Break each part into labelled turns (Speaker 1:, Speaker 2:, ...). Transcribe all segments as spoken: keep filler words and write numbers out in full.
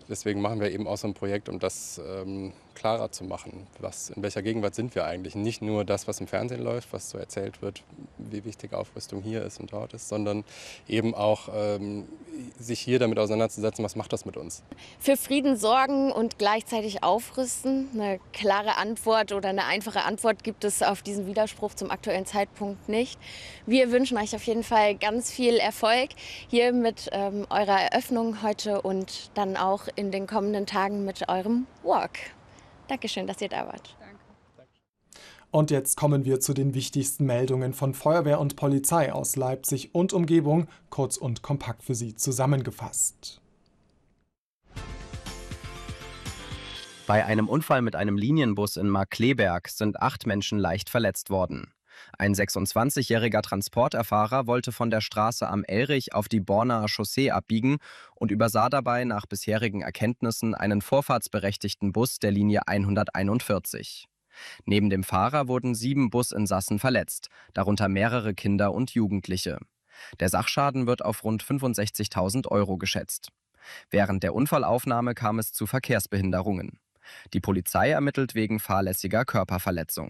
Speaker 1: deswegen machen wir eben auch so ein Projekt, um das ähm, klarer zu machen. Was, in welcher Gegenwart sind wir eigentlich? Nicht nur das, was im Fernsehen läuft, was so erzählt wird, wie wichtig Aufrüstung hier ist und dort ist, sondern eben auch ähm, sich hier damit auseinanderzusetzen, was macht das mit uns?
Speaker 2: Für Frieden sorgen und gleichzeitig aufrüsten. Eine klare Antwort oder eine einfache Antwort gibt es auf diesen Widerspruch zum aktuellen Zeitpunkt nicht. Wir wünschen euch auf jeden Fall ganz viel Erfolg hier mit ähm, eurer Eröffnung heute und dann auch in den kommenden Tagen mit eurem Walk. Dankeschön, dass ihr da wart.
Speaker 3: Und jetzt kommen wir zu den wichtigsten Meldungen von Feuerwehr und Polizei aus Leipzig und Umgebung, kurz und kompakt für Sie zusammengefasst.
Speaker 4: Bei einem Unfall mit einem Linienbus in Markkleeberg sind acht Menschen leicht verletzt worden. Ein sechsundzwanzigjähriger Transporterfahrer wollte von der Straße am Elrich auf die Bornaer Chaussee abbiegen und übersah dabei nach bisherigen Erkenntnissen einen vorfahrtsberechtigten Bus der Linie hunderteinundvierzig. Neben dem Fahrer wurden sieben Businsassen verletzt, darunter mehrere Kinder und Jugendliche. Der Sachschaden wird auf rund fünfundsechzigtausend Euro geschätzt. Während der Unfallaufnahme kam es zu Verkehrsbehinderungen. Die Polizei ermittelt wegen fahrlässiger Körperverletzung.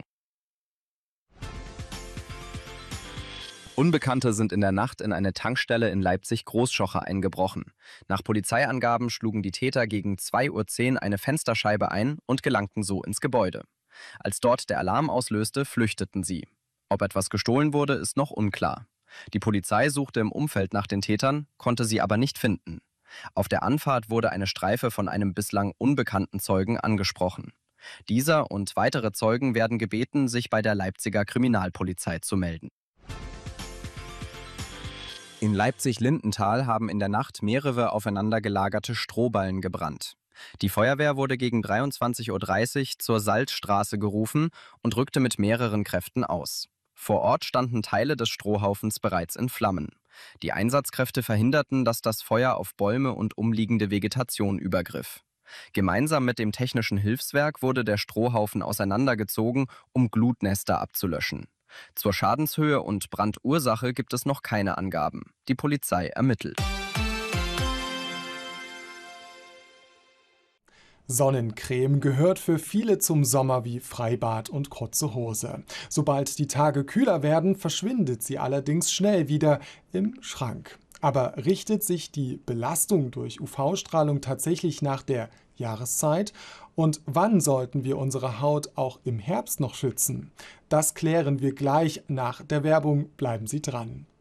Speaker 4: Unbekannte sind in der Nacht in eine Tankstelle in Leipzig-Großschocher eingebrochen. Nach Polizeiangaben schlugen die Täter gegen zwei Uhr zehn eine Fensterscheibe ein und gelangten so ins Gebäude. Als dort der Alarm auslöste, flüchteten sie. Ob etwas gestohlen wurde, ist noch unklar. Die Polizei suchte im Umfeld nach den Tätern, konnte sie aber nicht finden. Auf der Anfahrt wurde eine Streife von einem bislang unbekannten Zeugen angesprochen. Dieser und weitere Zeugen werden gebeten, sich bei der Leipziger Kriminalpolizei zu melden. In Leipzig-Lindenthal haben in der Nacht mehrere aufeinander gelagerte Strohballen gebrannt. Die Feuerwehr wurde gegen dreiundzwanzig Uhr dreißig zur Salzstraße gerufen und rückte mit mehreren Kräften aus. Vor Ort standen Teile des Strohhaufens bereits in Flammen. Die Einsatzkräfte verhinderten, dass das Feuer auf Bäume und umliegende Vegetation übergriff. Gemeinsam mit dem Technischen Hilfswerk wurde der Strohhaufen auseinandergezogen, um Glutnester abzulöschen. Zur Schadenshöhe und Brandursache gibt es noch keine Angaben. Die Polizei ermittelt.
Speaker 3: Sonnencreme gehört für viele zum Sommer wie Freibad und kurze Hose. Sobald die Tage kühler werden, verschwindet sie allerdings schnell wieder im Schrank. Aber richtet sich die Belastung durch U V-Strahlung tatsächlich nach der Jahreszeit? Und wann sollten wir unsere Haut auch im Herbst noch schützen? Das klären wir gleich nach der Werbung. Bleiben Sie dran.